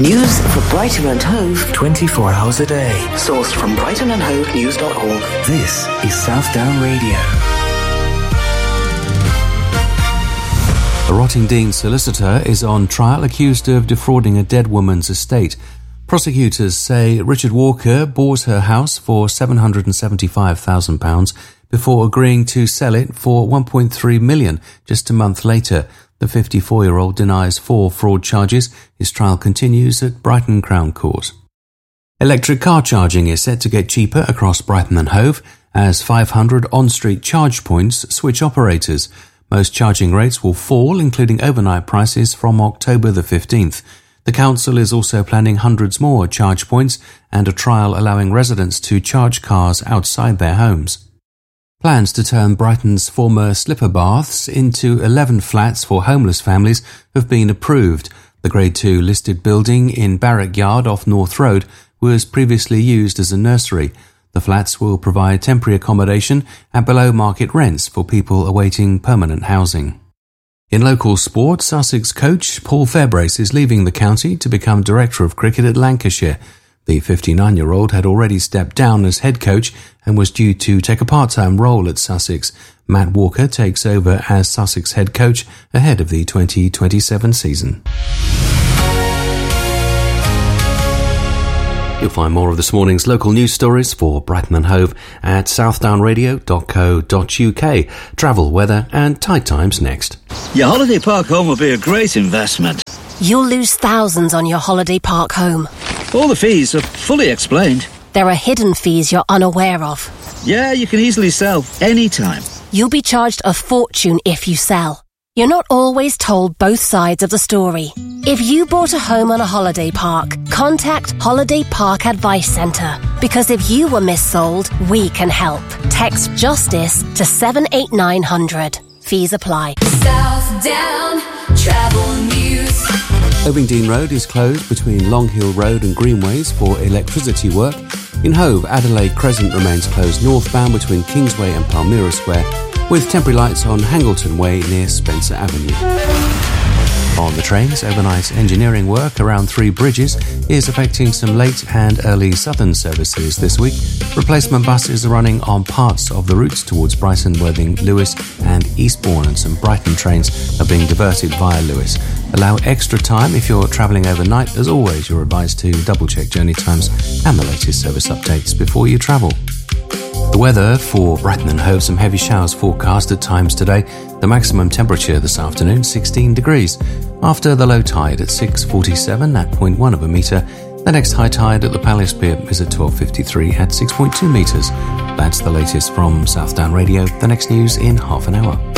News for Brighton and Hove 24 hours a day. Sourced from brightonandhovenews.org. This is Southdown Radio. A Rottingdean solicitor is on trial accused of defrauding a dead woman's estate. Prosecutors say Richard Walker bought her house for £775,000 before agreeing to sell it for $1.3 million just a month later. The 54-year-old denies 4 fraud charges. His trial continues at Brighton Crown Court. Electric car charging is set to get cheaper across Brighton and Hove as 500 on-street charge points switch operators. Most charging rates will fall, including overnight prices, from October the 15th. The council is also planning hundreds more charge points and a trial allowing residents to charge cars outside their homes. Plans to turn Brighton's former slipper baths into 11 flats for homeless families have been approved. The Grade 2 listed building in Barrack Yard off North Road was previously used as a nursery. The flats will provide temporary accommodation at below-market rents for people awaiting permanent housing. In local sport, Sussex coach Paul Fairbrace is leaving the county to become Director of Cricket at Lancashire. The 59-year-old had already stepped down as head coach and was due to take a part-time role at Sussex. Matt Walker takes over as Sussex head coach ahead of the 2027 season. You'll find more of this morning's local news stories for Brighton and Hove at southdownradio.co.uk. Travel, weather and tide times next. Your holiday park home will be a great investment. You'll lose thousands on your holiday park home. All the fees are fully explained. There are hidden fees you're unaware of. Yeah, you can easily sell anytime. You'll be charged a fortune if you sell. You're not always told both sides of the story. If you bought a home on a holiday park, contact Holiday Park Advice Centre. Because if you were missold, we can help. Text JUSTICE to 78900. Fees apply. Southdown Travel News. Ovingdean Road is closed between Long Hill Road and Greenways for electricity work. In Hove, Adelaide Crescent remains closed northbound between Kingsway and Palmyra Square, with temporary lights on Hangleton Way near Spencer Avenue. On the trains, overnight engineering work around 3 bridges is affecting some late and early southern services this week. Replacement buses are running on parts of the routes towards Brighton, Worthing, Lewes and Eastbourne, and some Brighton trains are being diverted via Lewes. Allow extra time if you're travelling overnight. As always, you're advised to double-check journey times and the latest service updates before you travel. The weather for Brighton and Hove, some heavy showers forecast at times today. The maximum temperature this afternoon, 16 degrees. After the low tide at 6:47 at 0.1 of a metre, the next high tide at the Palace Pier is at 12:53 at 6.2 metres. That's the latest from Southdown Radio. The next news in half an hour.